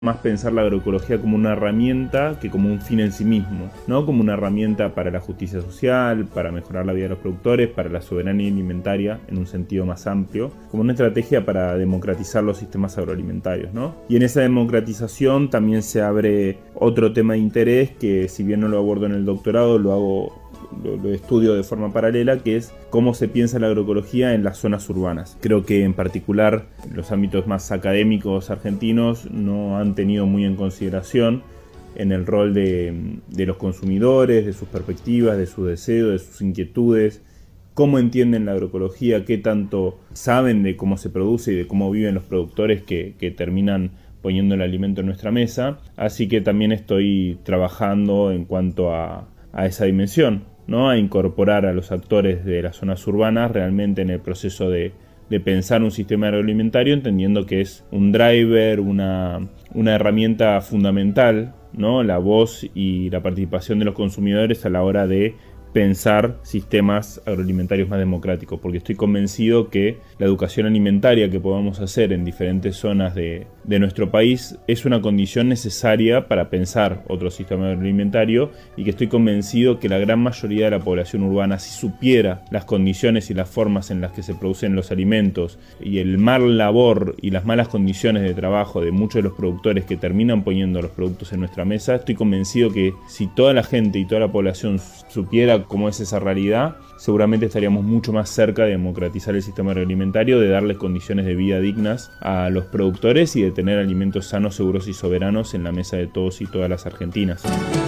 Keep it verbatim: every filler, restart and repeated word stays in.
más pensar la agroecología como una herramienta que como un fin en sí mismo, ¿no? Como una herramienta para la justicia social, para mejorar la vida de los productores, para la soberanía alimentaria en un sentido más amplio, como una estrategia para democratizar los sistemas agroalimentarios, ¿no? Y en esa democratización también se abre otro tema de interés que, si bien no lo abordo en el doctorado, lo hago Lo, lo estudio de forma paralela, que es cómo se piensa la agroecología en las zonas urbanas. Creo que en particular los ámbitos más académicos argentinos no han tenido muy en consideración en el rol de, de los consumidores, de sus perspectivas, de sus deseos, de sus inquietudes, cómo entienden la agroecología, qué tanto saben de cómo se produce y de cómo viven los productores que, que terminan poniendo el alimento en nuestra mesa. Así que también estoy trabajando en cuanto a, a esa dimensión, ¿no? A incorporar a los actores de las zonas urbanas realmente en el proceso de, de pensar un sistema agroalimentario, entendiendo que es un driver, una, una herramienta fundamental, ¿no? La voz y la participación de los consumidores a la hora de pensar sistemas agroalimentarios más democráticos, porque estoy convencido que la educación alimentaria que podamos hacer en diferentes zonas de, de nuestro país es una condición necesaria para pensar otro sistema agroalimentario, y que estoy convencido que la gran mayoría de la población urbana, si supiera las condiciones y las formas en las que se producen los alimentos y el mal labor y las malas condiciones de trabajo de muchos de los productores que terminan poniendo los productos en nuestra mesa, estoy convencido que si toda la gente y toda la población supiera cómo es esa realidad, seguramente estaríamos mucho más cerca de democratizar el sistema agroalimentario, de darles condiciones de vida dignas a los productores y de tener alimentos sanos, seguros y soberanos en la mesa de todos y todas las argentinas.